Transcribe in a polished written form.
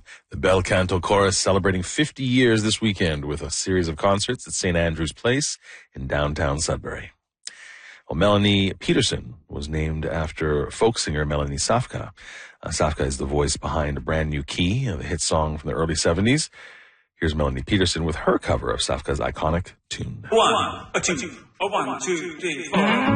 The Bel Canto Chorus celebrating 50 years this weekend with a series of concerts at St. Andrew's Place in downtown Sudbury. Well, Melanie Peterson was named after folk singer Melanie Safka. Safka is the voice behind A Brand New Key, the hit song from the early 70s. Here's Melanie Peterson with her cover of Safka's iconic tune. 1, 2, 1, 2, 3, 4.